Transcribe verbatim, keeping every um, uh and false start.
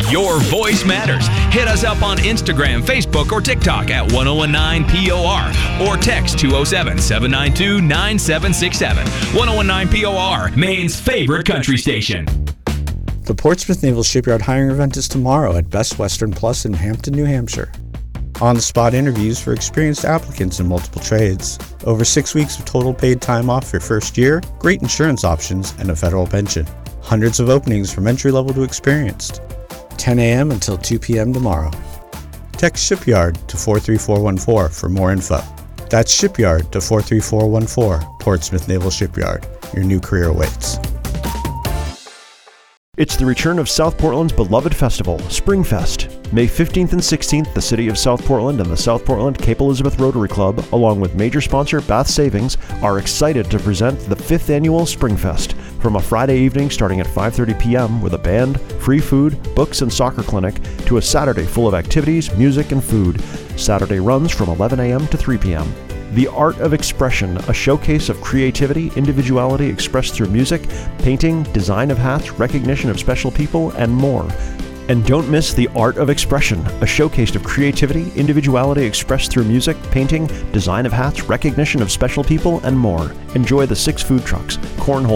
Your voice matters. Hit us up on Instagram, Facebook, or TikTok at ten nineteen P O R or text two oh seven, seven nine two, nine seven six seven. ten nineteen P O R, Maine's favorite country station. The Portsmouth Naval Shipyard hiring event is tomorrow at Best Western Plus in Hampton, New Hampshire. On-the-spot interviews for experienced applicants in multiple trades. Over six weeks of total paid time off your first year, great insurance options, and a federal pension. Hundreds of openings from entry-level to experienced. ten a.m. until two p.m. tomorrow. Text Shipyard to four three four one four for more info. That's Shipyard to four three four one four, Portsmouth Naval Shipyard. Your new career awaits. It's the return of South Portland's beloved festival, Springfest. May fifteenth and sixteenth, the City of South Portland and the South Portland Cape Elizabeth Rotary Club, along with major sponsor Bath Savings, are excited to present the fifth annual Springfest. From a Friday evening starting at five thirty p.m. with a band, free food, books, and soccer clinic, to a Saturday full of activities, music, and food. Saturday runs from eleven a.m. to three p.m. The Art of Expression, a showcase of creativity, individuality expressed through music, painting, design of hats, recognition of special people, and more. And don't miss The Art of Expression, a showcase of creativity, individuality expressed through music, painting, design of hats, recognition of special people, and more. Enjoy the six food trucks, cornhole